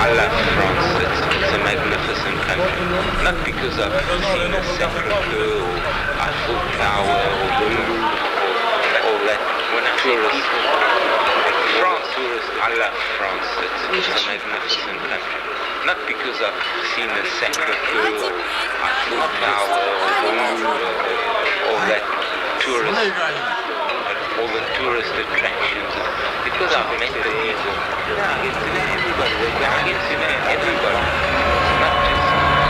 I love France. It's a magnificent country. Not because I've seen the Sacre-Cœur or Eiffel Tower or the Louvre or all that tourist. France, I love France. It's a magnificent country. Not because I've seen the Sacre-Cœur or Eiffel Tower or the Louvre or all that tourist. All the tourist attractions, because I've met the people. I get to know everybody. I get to know everybody. It's not just.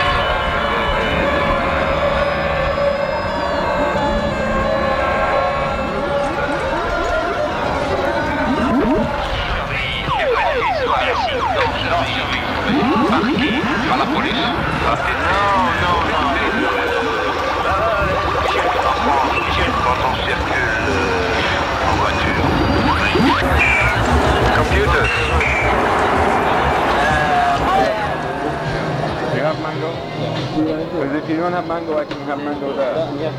Par la police. Quand on circule en voiture. Computers. You have mango? Because if you don't have mango, I can have mango there.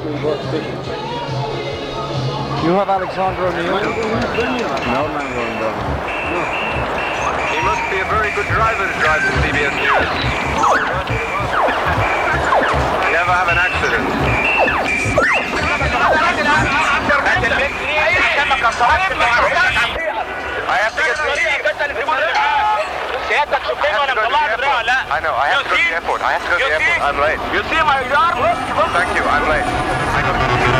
You have Alexandra O'Neill? No mango in Dublin. He must be a very good driver to drive the CBS News. Never have an accident. I have to get to I know, I have to go to the airport. I'm late. You see my yard? Thank you, I'm late.